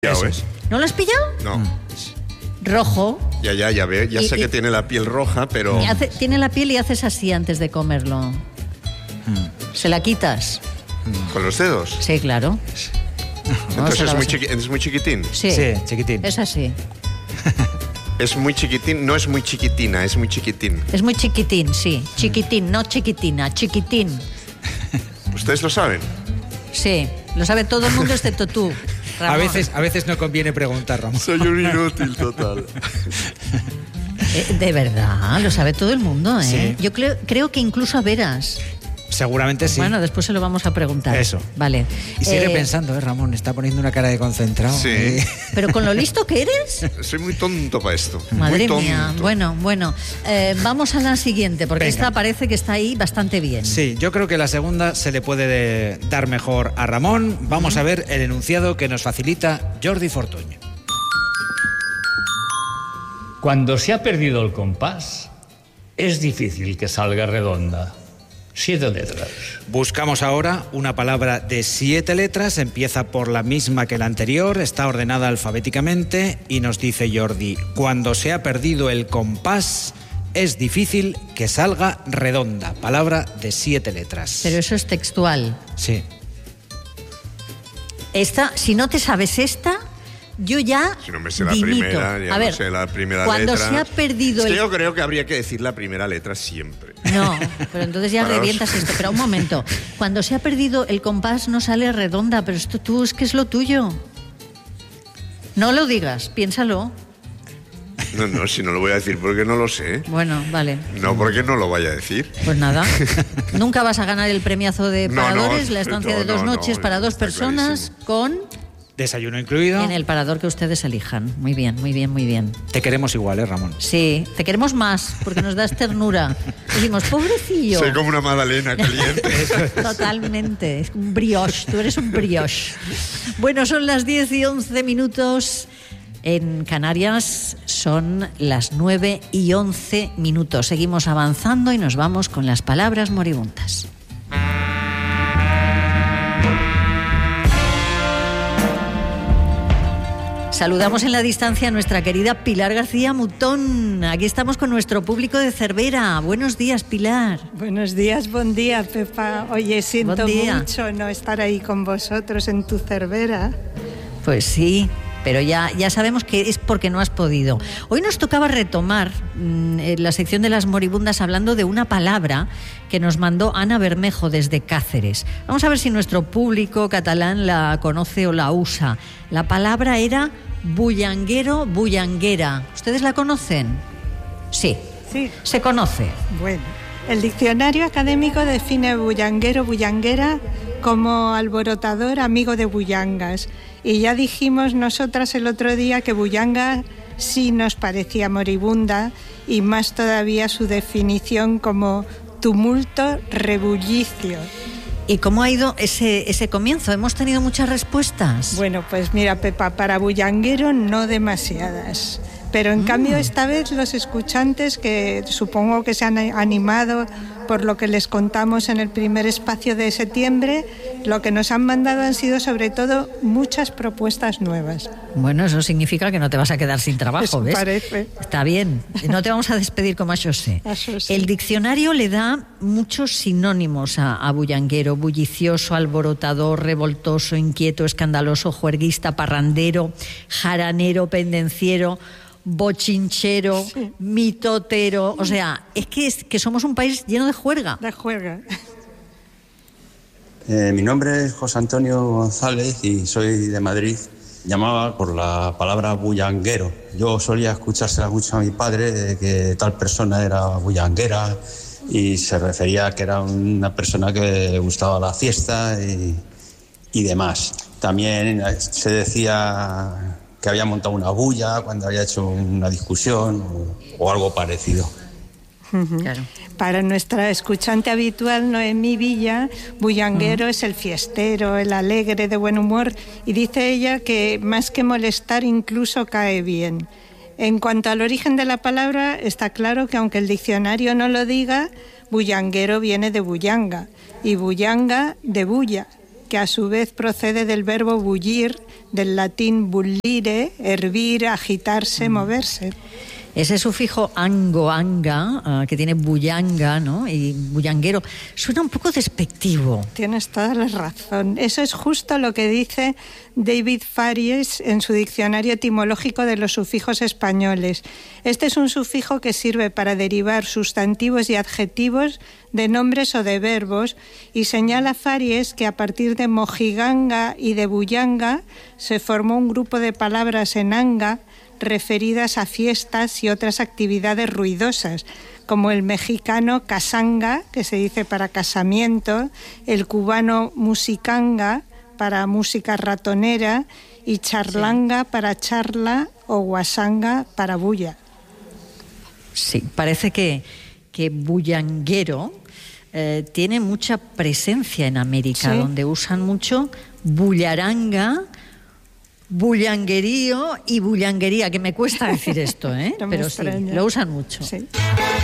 ¿Ves? ¿No lo has pillado? No. Rojo. Ya veo. Ya sé que tiene la piel roja, pero... Tiene la piel y haces así antes de comerlo. ¿Se la quitas? ¿Con los dedos? Sí, claro. Entonces es muy chiquitín. Sí, chiquitín. Es así. Es muy chiquitín, no es muy chiquitina, es muy chiquitín. Es muy chiquitín, sí. Chiquitín, no chiquitina, chiquitín. ¿Ustedes lo saben? Sí, lo sabe todo el mundo excepto tú, Ramón. A veces no conviene preguntar, Ramón. Soy un inútil total. De verdad, lo sabe todo el mundo, ¿eh? Sí. Yo creo que incluso a Veras. Seguramente sí. Bueno, después se lo vamos a preguntar. Eso. Vale. Y sigue pensando, Ramón, está poniendo una cara de concentrado. Sí. Pero con lo listo que eres. Soy muy tonto para esto. Madre muy tonto. mía. Bueno. Vamos a la siguiente, porque Venga. esta parece que está ahí bastante bien. Sí, yo creo que la segunda se le puede dar mejor a Ramón. Vamos a ver el enunciado que nos facilita Jordi Fortuny. Cuando se ha perdido el compás, es difícil que salga redonda. 7 letras. Buscamos ahora una palabra de 7 letras, empieza por la misma que la anterior, está ordenada alfabéticamente y nos dice Jordi, cuando se ha perdido el compás, es difícil que salga redonda. Palabra de 7 letras. Pero eso es textual. Sí. Esta, si no te sabes esta, yo ya Si no me sé la dimito. primera, ya a ver, no sé la primera cuando letra. se ha perdido yo creo que habría que decir la primera letra siempre. No, pero entonces ya Para revientas esto. Pero un momento, cuando se ha perdido el compás no sale redonda, pero esto tú es que es lo tuyo. No lo digas, piénsalo. No, si no lo voy a decir porque no lo sé. Bueno, vale. No porque no lo vaya a decir. Pues nada, nunca vas a ganar el premiazo de No, Paradores, no, la estancia de 2 noches para 2 está personas clarísimo. con... Desayuno incluido. En el parador que ustedes elijan. Muy bien. Te queremos igual, Ramón. Sí, te queremos más porque nos das ternura. Decimos, pobrecillo. Soy como una magdalena caliente. Totalmente, es un brioche, tú eres un brioche. Bueno, son las 10:11. En Canarias son las 9:11. Seguimos avanzando y nos vamos con las palabras moribundas. Saludamos en la distancia a nuestra querida Pilar García Mutón. Aquí estamos con nuestro público de Cervera. Buenos días, Pilar. Buenos días, buen día, Pepa. Oye, siento mucho no estar ahí con vosotros en tu Cervera. Pues sí, pero ya sabemos que es porque no has podido. Hoy nos tocaba retomar la sección de las moribundas hablando de una palabra que nos mandó Ana Bermejo desde Cáceres. Vamos a ver si nuestro público catalán la conoce o la usa. La palabra era bullanguero, bullanguera. ¿Ustedes la conocen? Sí. Se conoce. Bueno, el diccionario académico define bullanguero, bullanguera como alborotador, amigo de bullangas. Y ya dijimos nosotras el otro día que bullanga sí nos parecía moribunda y más todavía su definición como tumulto, rebullicio. ¿Y cómo ha ido ese comienzo? ¿Hemos tenido muchas respuestas? Bueno, pues mira, Pepa, para bullanguero no demasiadas. Pero en cambio esta vez los escuchantes, que supongo que se han animado por lo que les contamos en el primer espacio de septiembre, lo que nos han mandado han sido sobre todo muchas propuestas nuevas. Bueno, eso significa que no te vas a quedar sin trabajo, Eso ¿ves? parece. Está bien, no te vamos a despedir como a José. El diccionario le da muchos sinónimos a bullanguero: bullicioso, alborotador, revoltoso, inquieto, escandaloso, juerguista, parrandero, jaranero, pendenciero, bochinchero, mitotero. O sea, es que somos un país lleno de juerga. De juerga. Mi nombre es José Antonio González y soy de Madrid. Llamaba por la palabra bullanguero. Yo solía escuchársela mucho a mi padre de que tal persona era bullanguera y se refería a que era una persona que le gustaba la fiesta y demás. También se decía que había montado una bulla cuando había hecho una discusión o algo parecido. Claro. Para nuestra escuchante habitual, Noemí Villa, bullanguero es el fiestero, el alegre, de buen humor, y dice ella que más que molestar incluso cae bien. En cuanto al origen de la palabra, está claro que aunque el diccionario no lo diga, bullanguero viene de bullanga y bullanga de bulla. que a su vez procede del verbo bullir, del latín bullire, hervir, agitarse, moverse. Ese sufijo ango, anga, que tiene bullanga, ¿no? Y bullanguero, suena un poco despectivo. Tienes toda la razón. Eso es justo lo que dice David Faries en su diccionario etimológico de los sufijos españoles. Este es un sufijo que sirve para derivar sustantivos y adjetivos de nombres o de verbos, y señala Faries que a partir de mojiganga y de bullanga se formó un grupo de palabras en anga referidas a fiestas y otras actividades ruidosas, como el mexicano casanga, que se dice para casamiento, el cubano musicanga, para música ratonera, y charlanga para charla o guasanga para bulla. Sí, parece que bullanguero tiene mucha presencia en América, sí, donde usan mucho bullaranga, bullanguerío y bullanguería, que me cuesta decir esto, ¿eh? No, pero sí, lo usan mucho. Sí.